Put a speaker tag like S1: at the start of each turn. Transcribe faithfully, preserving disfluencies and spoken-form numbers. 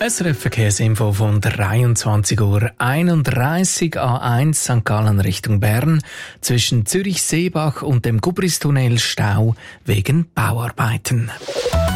S1: S R F Verkehrsinfo von dreiundzwanzig Uhr einunddreißig, A eins Sankt Gallen Richtung Bern, zwischen Zürich-Seebach und dem Gubristunnel Stau wegen Bauarbeiten.